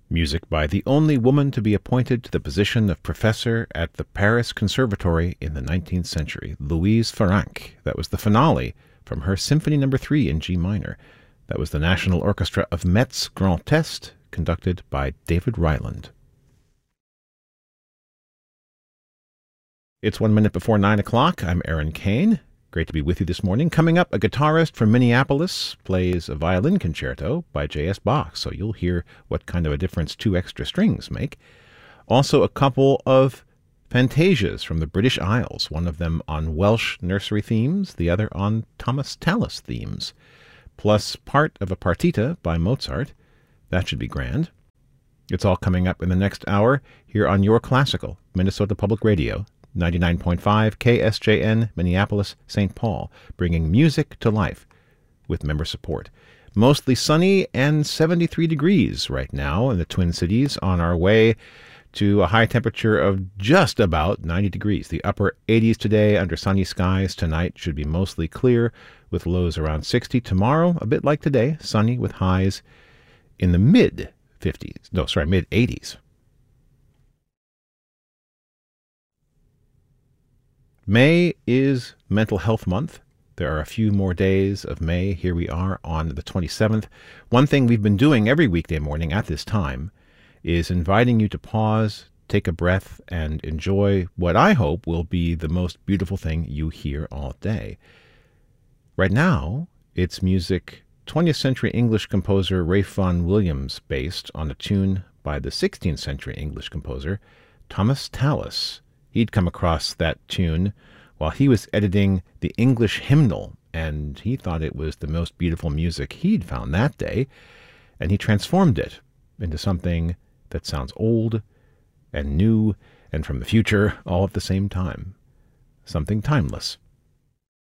Music by the only woman to be appointed to the position of professor at the Paris Conservatory in the 19th century, Louise Farrenc. That was the finale from her Symphony No. 3 in G minor. That was the National Orchestra of Metz Grand Est, conducted by David Ryland. It's 1 minute before 9 o'clock. I'm Aaron Kane. Great to be with you this morning. Coming up, a guitarist from Minneapolis plays a violin concerto by J.S. Bach, so you'll hear what kind of a difference 2 extra strings make. Also, a couple of fantasias from the British Isles, one of them on Welsh nursery themes, the other on Thomas Tallis themes, plus part of a partita by Mozart. That should be grand. It's all coming up in the next hour here on Your Classical, Minnesota Public Radio, 99.5 KSJN, Minneapolis, St. Paul, bringing music to life with member support. Mostly sunny and 73 degrees right now in the Twin Cities, on our way to a high temperature of just about 90 degrees. The upper 80s today under sunny skies. Tonight should be mostly clear with lows around 60. Tomorrow, a bit like today, sunny with highs in the mid-80s. May is Mental Health Month. There are a few more days of May. Here we are on the 27th. One thing we've been doing every weekday morning at this time is inviting you to pause, take a breath, and enjoy what I hope will be the most beautiful thing you hear all day. Right now, it's music 20th century English composer Ralph Vaughan Williams based on a tune by the 16th century English composer Thomas Tallis. He'd come across that tune while he was editing the English hymnal, and he thought it was the most beautiful music he'd found that day, and he transformed it into something that sounds old and new and from the future all at the same time. Something timeless.